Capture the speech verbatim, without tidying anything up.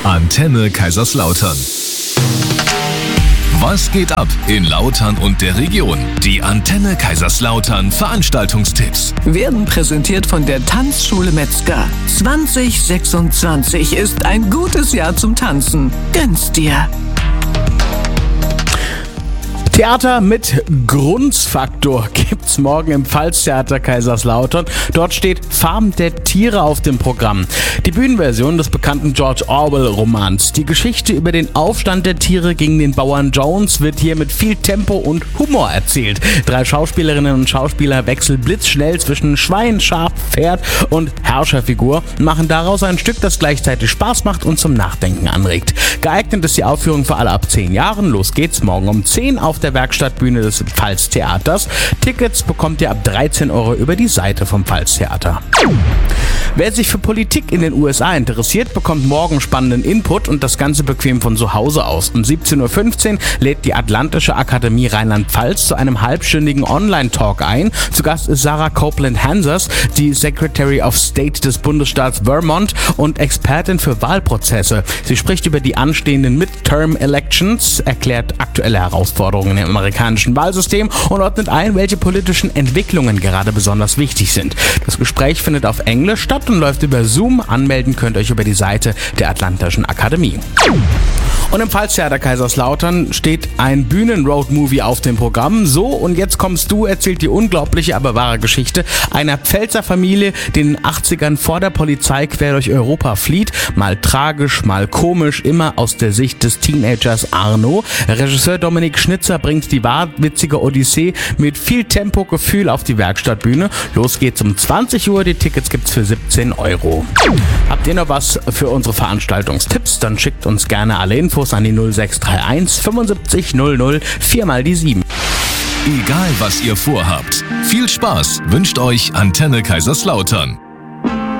Antenne Kaiserslautern. Was geht ab in Lautern und der Region? Die Antenne Kaiserslautern Veranstaltungstipps werden präsentiert von der Tanzschule Metzger. zwanzig sechsundzwanzig ist ein gutes Jahr zum Tanzen. Gönn's dir! Theater mit Grunzfaktor gibt's morgen im Pfalztheater Kaiserslautern. Dort steht Farm der Tiere auf dem Programm. Die Bühnenversion des bekannten George Orwell-Romans. Die Geschichte über den Aufstand der Tiere gegen den Bauern Jones wird hier mit viel Tempo und Humor erzählt. Drei Schauspielerinnen und Schauspieler wechseln blitzschnell zwischen Schwein, Schaf, Pferd und Herrscherfigur und machen daraus ein Stück, das gleichzeitig Spaß macht und zum Nachdenken anregt. Geeignet ist die Aufführung für alle ab zehn Jahren. Los geht's morgen um zehn auf der der Werkstattbühne des Pfalztheaters. Tickets bekommt ihr ab dreizehn Euro über die Seite vom Pfalztheater. Wer sich für Politik in den U S A interessiert, bekommt morgen spannenden Input und das Ganze bequem von zu Hause aus. Um siebzehn Uhr fünfzehn lädt die Atlantische Akademie Rheinland-Pfalz zu einem halbstündigen Online-Talk ein. Zu Gast ist Sarah Copeland-Hansers, die Secretary of State des Bundesstaats Vermont und Expertin für Wahlprozesse. Sie spricht über die anstehenden Midterm-Elections, erklärt aktuelle Herausforderungen im amerikanischen Wahlsystem und ordnet ein, welche politischen Entwicklungen gerade besonders wichtig sind. Das Gespräch findet auf Englisch statt und läuft über Zoom. Anmelden könnt ihr euch über die Seite der Atlantischen Akademie. Und im Pfalztheater Kaiserslautern steht ein Bühnen-Road-Movie auf dem Programm. So, und jetzt kommst du, erzählt die unglaubliche, aber wahre Geschichte einer Pfälzer Familie, die in den achtzigern vor der Polizei quer durch Europa flieht. Mal tragisch, mal komisch, immer aus der Sicht des Teenagers Arno. Regisseur Dominik Schnitzer bringt die wahnwitzige Odyssee mit viel Tempo-Gefühl auf die Werkstattbühne. Los geht's um zwanzig Uhr, die Tickets gibt's für siebzehn Euro. Habt ihr noch was für unsere Veranstaltungstipps? Dann schickt uns gerne alle Infos an die null sechs drei eins fünfundsiebzig null null vier mal die sieben. Egal was ihr vorhabt, viel Spaß wünscht euch Antenne Kaiserslautern.